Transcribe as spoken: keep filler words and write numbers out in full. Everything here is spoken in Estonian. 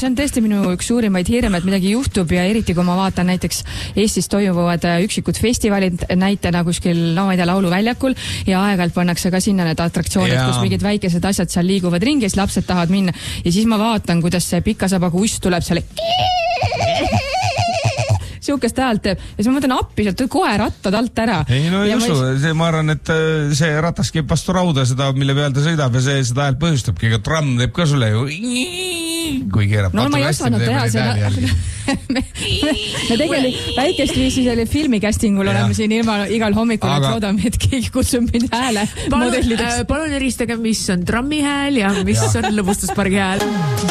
see on tõesti minu üks suurimaid hirme, et midagi juhtub ja eriti kui ma vaatan näiteks Eestis toimuvad üksikud festivalid näitena kuskil, no ma ei tea, lauluväljakul ja aeg-ajalt pannakse ka sinna need atraktsioonid, ja. kus mingid väikesed asjad seal liiguvad ringi, siis lapsed tahavad minna ja siis ma vaatan, kuidas see pikasabaga uss tuleb selle siukest häält teeb ja siis ma mõtlen appi, sealt kohe rattad alt ära. Ei no ei ja usu, ma, see, ma arvan, et see ratas keeb vastu rauda seda, mille peal ta sõidab ja see seda häält põhjustabki, ega tramm teeb ka sulle ju kui keerab. No ma ei osanud teha seda. me, me, me tegelikult väikest viisi selle filmikastingul oleme siin ilma igal hommikul, aga... et loodame, et keegi kutsub mind hääle palun, äh, palun eristage, mis on trammi hääl ja mis ja. on lõbustuspargi hääl.